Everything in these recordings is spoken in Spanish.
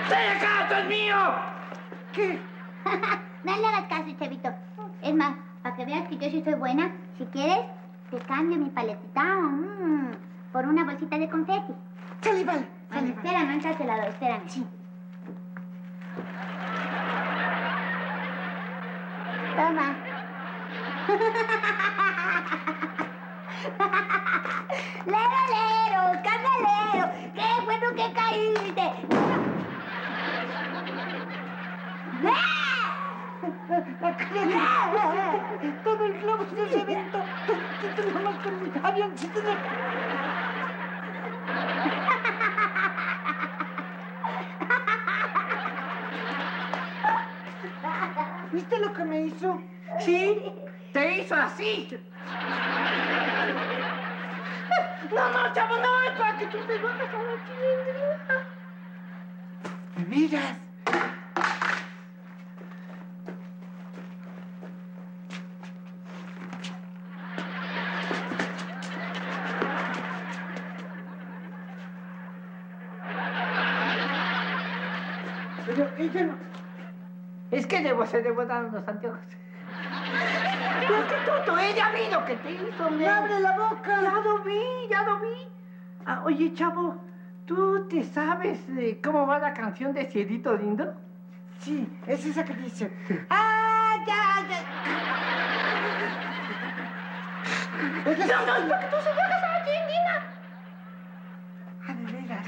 ¡Ven acá, esto es mío! ¿Qué? No le hagas caso, chavito. Es más, para que veas que yo sí soy buena, si quieres, te cambio mi paletita por una bolsita de confeti. Sale, vale. Bueno, espérame, ahorita te la doy, espérame. Sí. Toma. Lero, lero, candelero. Qué bueno que caíste. Todo el globo se reventó. Tú nomás con mi avioncito de... ¿Viste lo que me hizo? ¿Sí? ¿Te hizo así? No, chavo, no, es para que tú te bajas a la chilindrina. ¿Me miras? Pero ella no... Es que se debo dar los anteojos. Pero qué tonto, ella vi lo que te hizo, ¡No abre la boca! Ya lo vi. Ah, oye, chavo, ¿tú te sabes cómo va la canción de Cielito Lindo? Sí, es esa que dice... ¡Ah, ya! No, es para que tú se bajas a la chilindrina. Ah, de veras.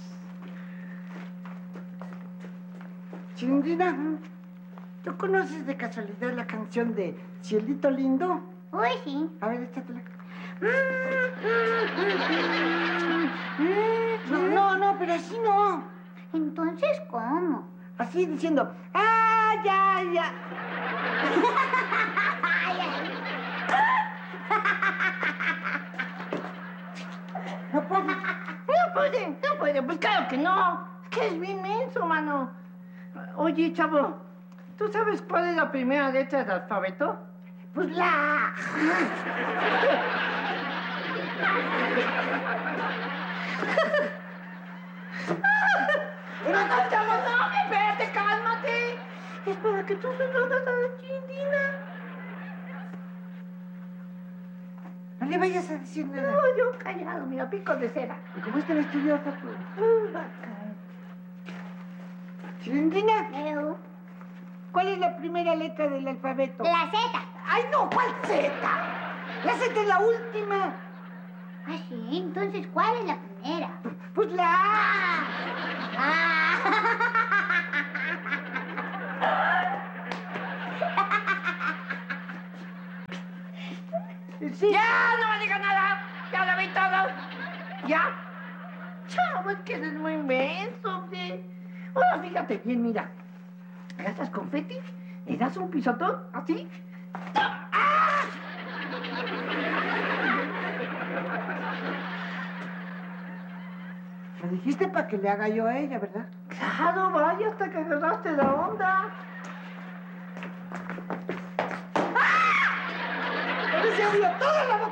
Chilindrina, ¿tú conoces de casualidad la canción de Cielito Lindo? Uy, sí. A ver, échatela. No, pero así no. Entonces, ¿cómo? Así diciendo, ¡ah, ya! No puede, Pues claro que no. Es que es bien menso, mano. Oye, chavo, ¿tú sabes cuál es la primera letra del alfabeto? Pues la... No, chavo, no, espérate, cálmate. Es para que tú se bajas a la chilindrina. No le vayas a decir nada. No, yo callado, mira, pico de cera. Y como es tan estudiosa, pues... Va a caer. Chilindrina, Eu. ¿cuál es la primera letra del alfabeto? La Z. ¡Ay, no! ¿Cuál Z? La Z es la última. Ah, sí. Entonces, ¿cuál es la primera? Pues la A. Sí. ¡Ya! ¡No me digas nada! ¡Ya lo vi todo! ¿Ya? Chavo, es que eres muy inmenso, hombre. Ahora, fíjate bien, mira. Agarras confeti, le das un pisotón, así. ¡Ah! Me dijiste para que le haga yo a ella, ¿verdad? Claro, vaya, hasta que agarraste la onda. ¡Ah! ¡Se abrió toda la boca!